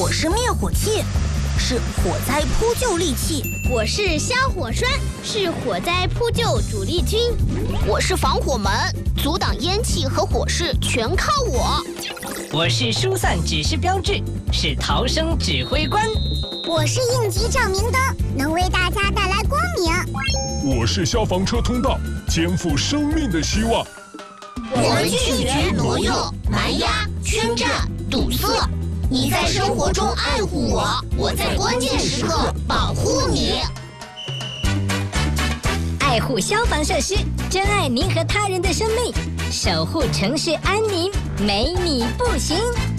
我是灭火器，是火灾扑救利器。 我是消火栓，是火灾扑救主力军。 我是防火门，阻挡烟气和火势全靠我。 我是疏散指示标志，是逃生指挥官。 我是应急照明灯，能为大家带来光明。 我是消防车通道，肩负生命的希望。 我们拒绝挪用、蛮压、圈占、堵塞。你在生活中爱护我，我在关键时刻保护你。 爱护消防设施，珍爱您和他人的生命，守护城市安宁，没你不行。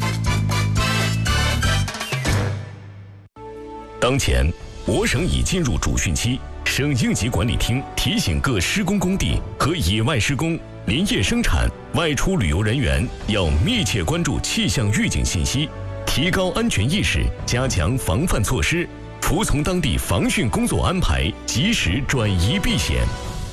当前，我省已进入主汛期，省应急管理厅提醒各施工工地和野外施工、林业生产、外出旅游人员要密切关注气象预警信息，提高安全意识，加强防范措施，服从当地防汛工作安排，及时转移避险。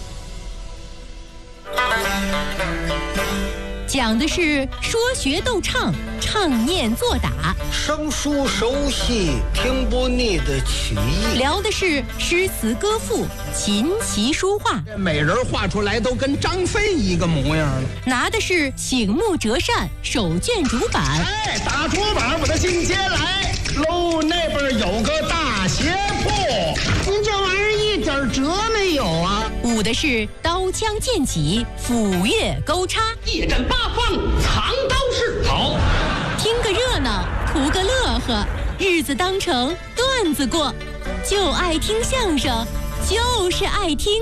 讲的是说学逗唱，唱念做打， 生疏熟悉，听不腻的曲艺。 聊的是诗词歌赋，琴棋书画。 美人画出来都跟张飞一个模样了。 拿的是醒目折扇，手卷竹板。 哎，打竹板我的进阶来喽，那边有个大鞋铺。您这玩意儿一点辙没有啊！ 舞的是刀枪剑戟，斧钺钩叉， 夜战八方，藏刀式。好， 听个热闹，图个乐呵，日子当成段子过，就爱听相声，就是爱听。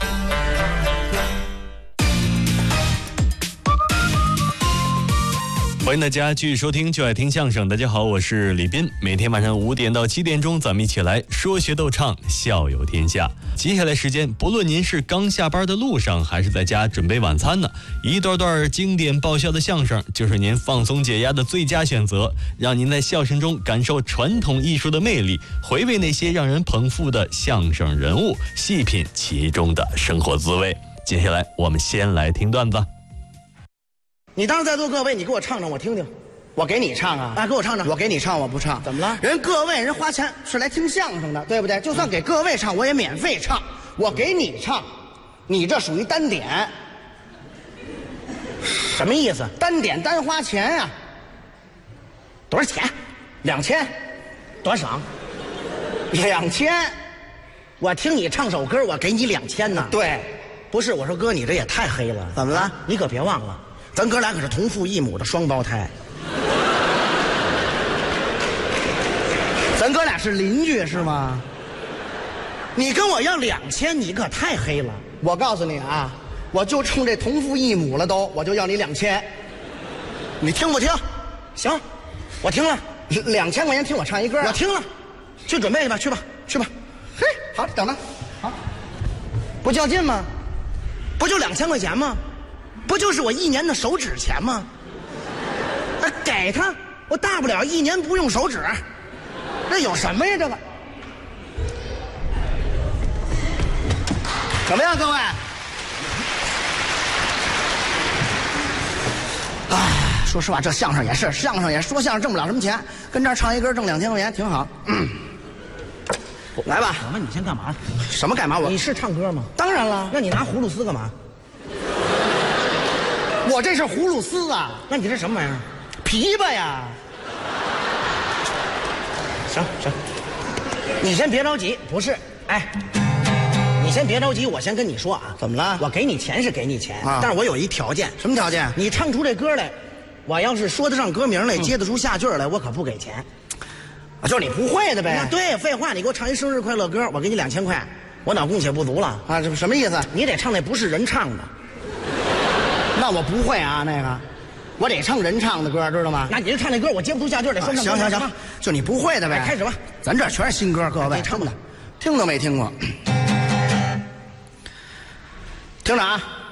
欢迎大家继续收听就爱听相声。大家好，我是李斌。每天晚上5点到7点钟，咱们一起来说学逗唱，笑有天下。接下来时间，不论您是刚下班的路上，还是在家准备晚餐呢，一段段经典爆笑的相声就是您放松解压的最佳选择，让您在笑声中感受传统艺术的魅力，回味那些让人捧腹的相声人物，细品其中的生活滋味。接下来我们先来听段子。 你当时在座各位，你给我唱唱，我听听。我给你唱啊！给我唱唱。我给你唱，我不唱。怎么了？人各位人花钱是来听相声的，对不对？就算给各位唱，我也免费唱。我给你唱，你这属于单点。什么意思？单点单花钱呀？多少钱？2000。多少？2000。我听你唱首歌，我给你2000呢。对，不是我说哥，你这也太黑了。怎么了？你可别忘了。咱哥俩可是同父异母的双胞胎，咱哥俩是邻居是吗？你跟我要2000，你可太黑了。我告诉你啊，我就冲这同父异母了都，我就要你2000，你听不听？行，我听了，2000块钱听我唱一歌，我听了，去准备去吧，去吧，去吧。嘿，好，等着，好，不较劲吗？不就2000块钱吗？不就是我1年的手指钱吗？给他，我大不了1年不用手指，这有什么呀？这个怎么样，各位？哎，说实话，这相声也是，相声也说相声挣不了什么钱，跟这儿唱一歌挣2000块钱挺好。来吧。我问你先干嘛？什么干嘛？你是唱歌吗？当然了。那你拿葫芦丝干嘛？我这是葫芦丝啊，那你这什么玩意儿？琵琶呀。行，你先别着急，不是，哎，你先别着急，我先跟你说啊。怎么了？我给你钱是给你钱，但是我有一条件。什么条件？你唱出这歌来，我要是说得上歌名来，接得出下句来，我可不给钱。就是你不会的呗。对，废话，你给我唱一生日快乐歌，我给你2000块，我脑供血不足了啊？这什么意思？你得唱那不是人唱的。那我不会啊，那个，我得唱人唱的歌，知道吗？那你就唱那歌，我接不出下句，得说上。行，就你不会的呗。开始吧，咱这全是新歌，各位唱的，听都没听过。听着啊。